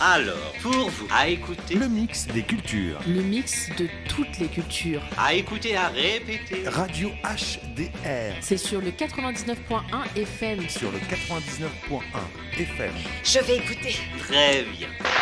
Alors, pour vous, à écouter, Le mix des cultures. Le mix de toutes les cultures. à écouter, à répéter. Radio HDR. C'est sur le 99.1 FM. Sur le 99.1 FM. Je vais écouter. Très bien.